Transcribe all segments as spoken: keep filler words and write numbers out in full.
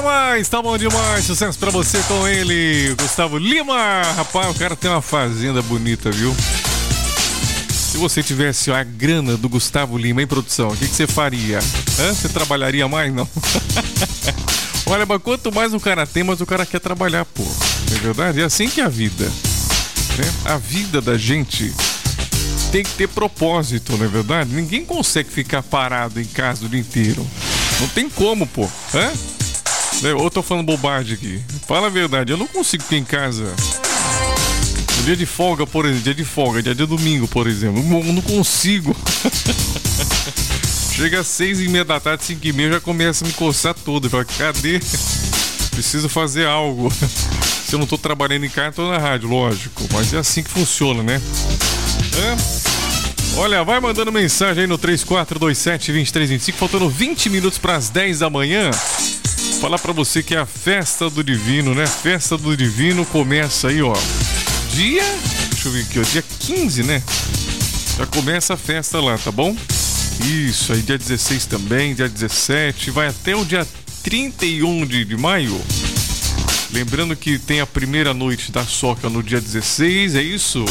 mais, tá bom demais. Sucesso pra você com ele, Gustavo Lima. Rapaz, o cara tem uma fazenda bonita, viu? Se você tivesse ó, a grana do Gustavo Lima em produção, o que, que você faria? Hã? Você trabalharia mais? Não. Olha, mas quanto mais o cara tem, mais o cara quer trabalhar, pô. Não é verdade? É assim que é a vida, né? A vida da gente tem que ter propósito, não é verdade? Ninguém consegue ficar parado em casa o dia inteiro. Não tem como, pô. Hã? Ou eu tô falando bobagem aqui? Fala a verdade, eu não consigo ficar em casa. No dia de folga, por exemplo, dia de folga, dia de domingo, por exemplo, eu não consigo. Chega às seis e meia da tarde, cinco e meia, já começa a me coçar todo. Eu falo, cadê? Preciso fazer algo. Se eu não tô trabalhando em casa, tô na rádio, lógico. Mas é assim que funciona, né? É. Olha, vai mandando mensagem aí no três quatro dois sete, dois três dois cinco, faltando vinte minutos para as dez da manhã. Falar para você que é a Festa do Divino, né? Festa do Divino começa aí, ó. Dia, deixa eu ver aqui, ó, dia quinze, né? Já começa a festa lá, tá bom? Isso, aí dia dezesseis também, dia dezessete, vai até o dia trinta e um de, de maio. Lembrando que tem a primeira noite da Soca no dia dezesseis, é isso?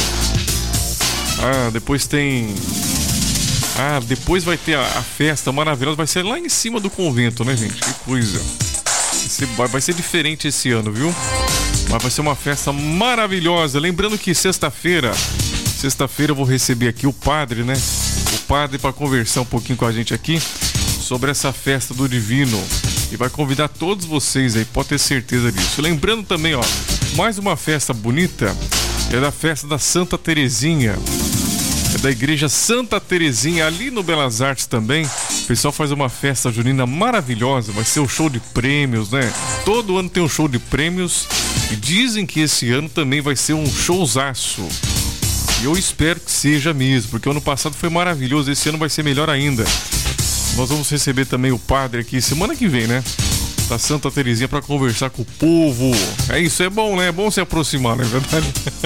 Ah, depois tem... Ah, depois vai ter a, a festa maravilhosa, vai ser lá em cima do convento, né, gente? Que coisa. Vai, vai ser diferente esse ano, viu? Mas vai ser uma festa maravilhosa. Lembrando que sexta-feira, sexta-feira eu vou receber aqui o padre, né? O padre para conversar um pouquinho com a gente aqui sobre essa festa do Divino. E vai convidar todos vocês aí, pode ter certeza disso. Lembrando também, ó, mais uma festa bonita é da festa da Santa Terezinha. É da igreja Santa Terezinha, ali no Belas Artes também. O pessoal faz uma festa junina maravilhosa. Vai ser um show de prêmios, né? Todo ano tem um show de prêmios. E dizem que esse ano também vai ser um showzaço. E eu espero que seja mesmo, porque o ano passado foi maravilhoso. Esse ano vai ser melhor ainda. Nós vamos receber também o padre aqui semana que vem, né? Da Santa Terezinha para conversar com o povo. É isso, é bom, né? É bom se aproximar, não é verdade?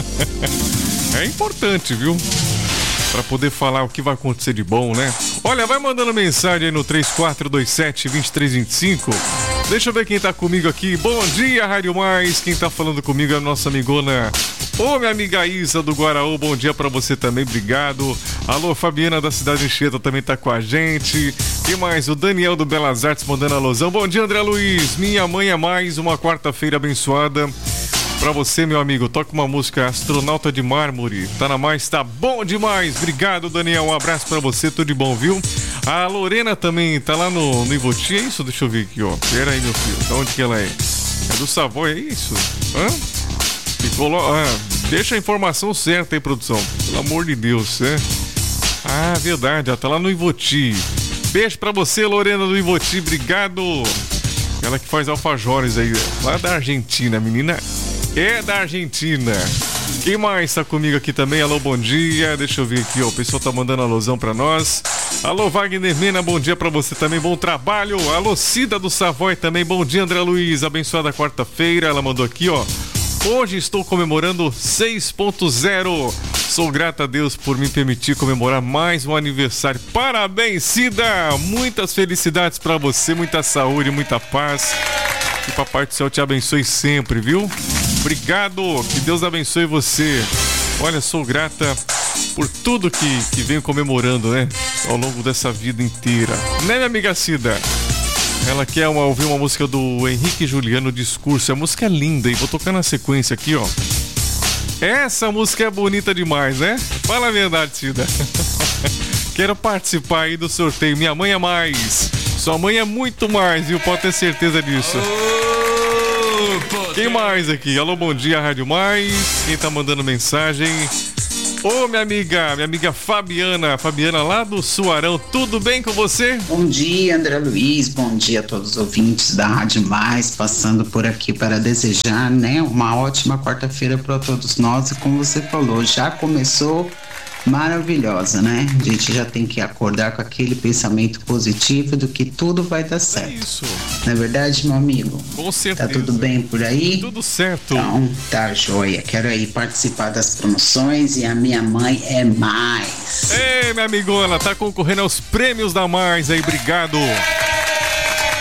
É importante, viu? Para poder falar o que vai acontecer de bom, né? Olha, vai mandando mensagem aí no três quatro dois sete, dois três dois cinco. Deixa eu ver quem tá comigo aqui. Bom dia, Rádio Mais. Quem tá falando comigo é a nossa amigona, ô minha amiga Isa do Guaraú. Bom dia pra você também, obrigado. Alô, Fabiana da Cidade Anchieta também tá com a gente. E mais, o Daniel do Belas Artes mandando alusão. Bom dia, André Luiz. Minha mãe é mais uma quarta-feira abençoada pra você, meu amigo. Toca uma música, Astronauta de Mármore. Tá na mais, tá bom demais. Obrigado, Daniel. Um abraço pra você, tudo de bom, viu? A Lorena também tá lá no, no Ivoti, é isso? Deixa eu ver aqui, ó. Pera aí, meu filho. Da onde que ela é? É do Savoy, é isso? Hã? Ficou lo... ah, deixa a informação certa aí, produção. Pelo amor de Deus, né? Ah, verdade. Ela tá lá no Ivoti. Beijo pra você, Lorena do Ivoti. Obrigado. Ela que faz alfajores aí, lá da Argentina, menina. É da Argentina. Quem mais tá comigo aqui também? Alô, bom dia. Deixa eu ver aqui, ó. O pessoal tá mandando alusão pra nós. Alô, Wagner Mena, bom dia pra você também. Bom trabalho. Alô, Cida do Savoy também. Bom dia, André Luiz. Abençoada quarta-feira. Ela mandou aqui, ó. Hoje estou comemorando seis ponto zero. Sou grata a Deus por me permitir comemorar mais um aniversário. Parabéns, Cida. Muitas felicidades pra você. Muita saúde, muita paz. Que Papai do Céu te abençoe sempre, viu? Obrigado, que Deus abençoe você. Olha, sou grata por tudo que, que venho comemorando, né? Ao longo dessa vida inteira. Né, minha amiga Cida? Ela quer uma, ouvir uma música do Henrique Juliano, Discurso. A música é linda, e vou tocar na sequência aqui, ó. Essa música é bonita demais, né? Fala a verdade, Cida. Quero participar aí do sorteio. Minha mãe é mais. Sua mãe é muito mais, viu? Pode ter certeza disso. Quem mais aqui? Alô, bom dia, Rádio Mais. Quem tá mandando mensagem? Ô, minha amiga, minha amiga Fabiana. Fabiana lá do Suarão. Tudo bem com você? Bom dia, André Luiz. Bom dia a todos os ouvintes da Rádio Mais. Passando por aqui para desejar, né, uma ótima quarta-feira para todos nós. E como você falou, já começou maravilhosa, né? A gente já tem que acordar com aquele pensamento positivo do que tudo vai dar certo. É isso. Não é verdade, meu amigo? Com certeza. Tá tudo bem por aí? Tudo certo. Então, tá joia. Quero aí participar das promoções e a minha mãe é mais. Ei, minha amigona, tá concorrendo aos prêmios da Mais aí, obrigado.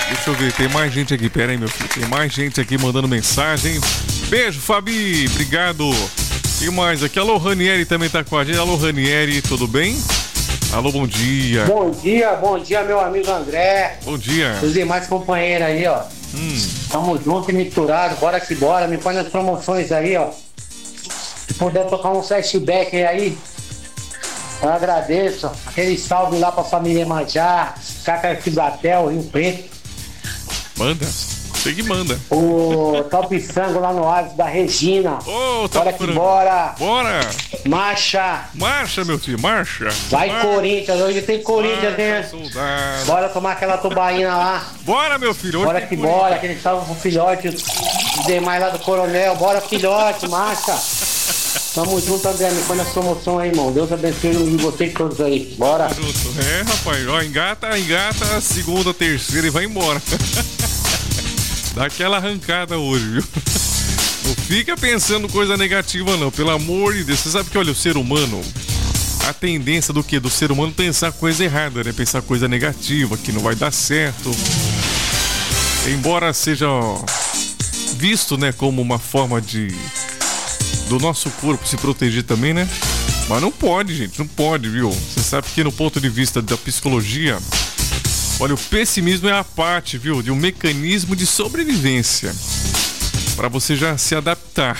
Deixa eu ver, tem mais gente aqui. Pera aí, meu filho. Tem mais gente aqui mandando mensagem. Beijo, Fabi. Obrigado. E mais aqui. Alô, Ranieri também tá com a gente. Alô, Ranieri, tudo bem? Alô, bom dia. Bom dia, bom dia, meu amigo André. Bom dia. Os demais companheiros aí, ó. Hum. Tamo junto e misturado. Bora que bora. Me põe nas promoções aí, ó. Se puder tocar um flashback aí, eu agradeço. Aquele salve lá pra família Manjá, Caca Fibatel, Rio Preto. Manda. Você que manda. O Top Sango lá no Aves da Regina. Ô, Bora que bora. Bora. Marcha. Marcha, meu filho, marcha. Vai, marcha. Corinthians, hoje tem Corinthians, né? Soldado. Bora tomar aquela tubaína lá. Bora, meu filho. Hoje Bora que Corinthians. bora, aquele salve pro filhote, os demais lá do Coronel. Bora, filhote, marcha. Tamo junto, André, me põe na promoção aí, irmão. Deus abençoe e vocês todos aí. Bora. É, rapaz, ó, engata, engata, segunda, terceira e vai embora. Dá aquela arrancada hoje, viu? Não fica pensando coisa negativa, não, pelo amor de Deus. Você sabe que, olha, o ser humano, a tendência do que? Do ser humano pensar coisa errada, né? Pensar coisa negativa, que não vai dar certo. Embora seja visto, né, como uma forma de do nosso corpo se proteger também, né? Mas não pode, gente, não pode, viu? Você sabe que no ponto de vista da psicologia, olha, o pessimismo é a parte, viu, de um mecanismo de sobrevivência para você já se adaptar.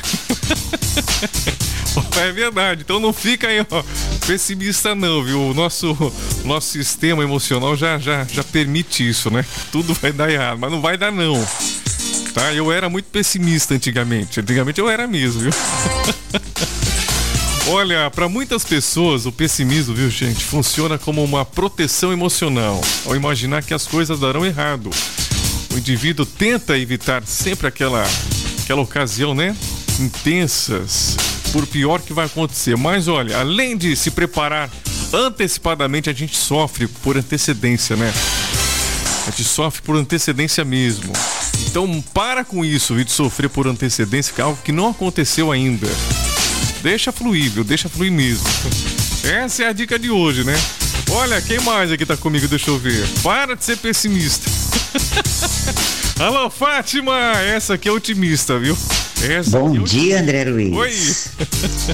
É verdade, então não fica aí, ó, pessimista não, viu? O nosso, nosso sistema emocional já, já, já permite isso, né? Tudo vai dar errado, mas não vai dar não. Tá? Eu era muito pessimista antigamente. Antigamente eu era mesmo, viu? Olha, para muitas pessoas o pessimismo, viu, gente, funciona como uma proteção emocional. Ao imaginar que as coisas darão errado, o indivíduo tenta evitar sempre aquela, aquela ocasião, né, intensas, por pior que vai acontecer. Mas olha, além de se preparar antecipadamente, a gente sofre por antecedência, né? A gente sofre por antecedência mesmo. Então para com isso, de sofrer por antecedência, que é algo que não aconteceu ainda. Deixa fluir, viu? Deixa fluir mesmo. Essa é a dica de hoje, né? Olha, quem mais aqui tá comigo? Deixa eu ver. Para de ser pessimista. Alô, Fátima! Essa aqui é otimista, viu? Essa Bom aqui é dia, André Luiz. Oi!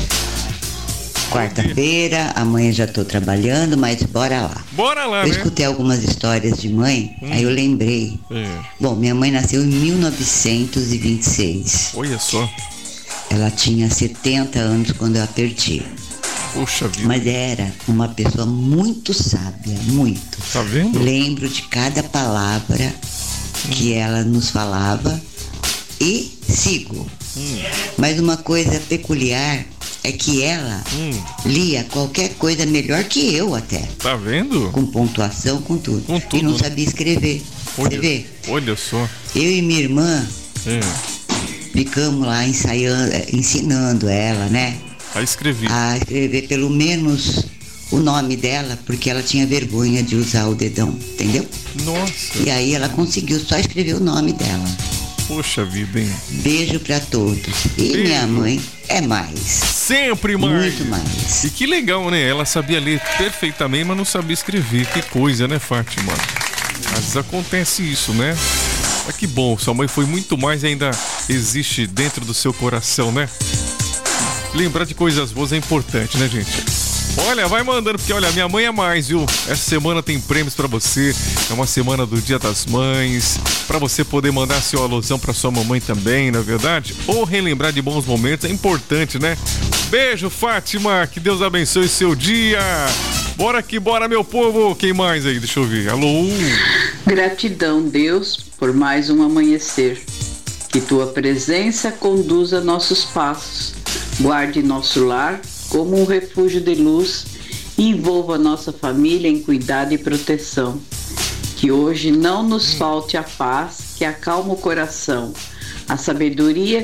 Quarta-feira, amanhã já tô trabalhando, mas bora lá. Bora lá, eu né? escutei algumas histórias de mãe, hum. aí eu lembrei. É. Bom, minha mãe nasceu em mil novecentos e vinte e seis. Olha só. Ela tinha setenta anos quando eu a perdi. Poxa vida. Mas era uma pessoa muito sábia, muito. Tá vendo? Lembro de cada palavra hum. que ela nos falava e sigo. Hum. Mas uma coisa peculiar é que ela hum. lia qualquer coisa melhor que eu até. Tá vendo? Com pontuação, com tudo. Com tudo, e não né? sabia escrever. Olha, você vê? Olha só. Eu e minha irmã é. ficamos lá ensaiando, ensinando ela, né? A escrever. A escrever pelo menos o nome dela, porque ela tinha vergonha de usar o dedão, entendeu? Nossa. E aí ela conseguiu só escrever o nome dela. Poxa vida, hein? Beijo pra todos. E Beijo. Minha mãe é mais. Sempre mais. Muito mais. E que legal, né? Ela sabia ler perfeitamente, mas não sabia escrever. Que coisa, né, Fátima? Às vezes acontece isso, né? Mas que bom, sua mãe foi muito mais e ainda existe dentro do seu coração, né? Lembrar de coisas boas é importante, né, gente? Olha, vai mandando, porque olha, minha mãe é mais, viu? Essa semana tem prêmios pra você. É uma semana do Dia das Mães, pra você poder mandar seu alusão pra sua mamãe também, não é verdade? Ou relembrar de bons momentos, é importante, né? Beijo, Fátima, que Deus abençoe seu dia. Bora que bora, meu povo. Quem mais aí? Deixa eu ver. Alô? Gratidão, Deus, por mais um amanhecer. Que tua presença conduza nossos passos. Guarde nosso lar como um refúgio de luz e envolva nossa família em cuidado e proteção. Que hoje não nos falte a paz que acalma o coração, a sabedoria